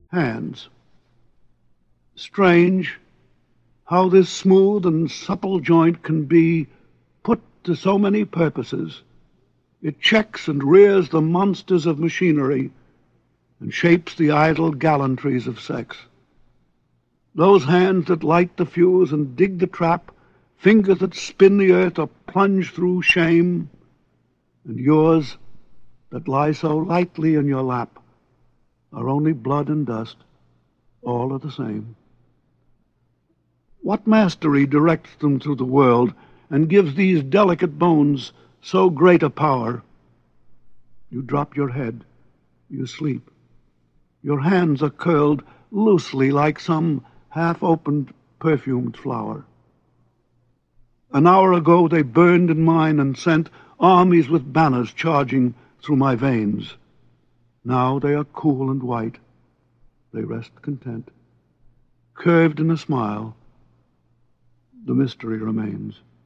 Hands. Strange how this smooth and supple joint can be put to so many purposes. It checks and rears the monsters of machinery and shapes the idle gallantries of sex. Those hands that light the fuse and dig the trap, fingers that spin the earth or plunge through shame, and yours that lie so lightly in your lap are only blood and dust, all are the same. What mastery directs them through the world and gives these delicate bones so great a power? You drop your head, you sleep. Your hands are curled loosely like some half-opened, perfumed flower. An hour ago they burned in mine and sent armies with banners charging through my veins. Now they are cool and white. They rest content. Curved in a smile, the mystery remains.